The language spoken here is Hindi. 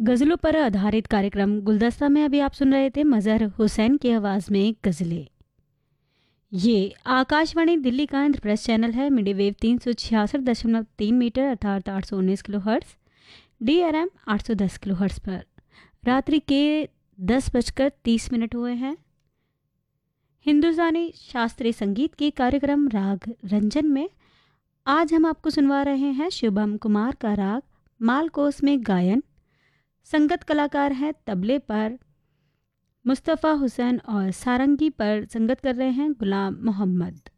गज़लों पर आधारित कार्यक्रम गुलदस्ता में अभी आप सुन रहे थे मज़हर हुसैन की आवाज़ में गज़लें। ये आकाशवाणी दिल्ली का इंद्रप्रस्थ चैनल है। मीडियम वेव 366.3 मीटर अर्थात 819 kilo hertz, DRM 810 kilo hertz पर रात्रि के 10:30 हुए हैं। हिंदुस्तानी शास्त्रीय संगीत के कार्यक्रम राग रंजन में आज हम आपको सुनवा रहे हैं शुभम कुमार का राग मालकोस में गायन। संगत कलाकार हैं तबले पर मुस्तफ़ा हुसैन और सारंगी पर संगत कर रहे हैं गुलाम मोहम्मद।